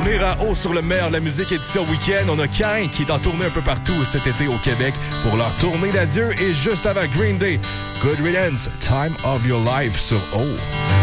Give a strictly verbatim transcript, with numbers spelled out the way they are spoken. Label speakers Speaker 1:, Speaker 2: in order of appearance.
Speaker 1: revenir à haut sur le meilleur de la musique édition week-end. On a Kain qui est en tournée un peu partout cet été au Québec pour leur tournée d'adieu. Et juste avant Green Day, Good Riddance, Time of Your Life sur O.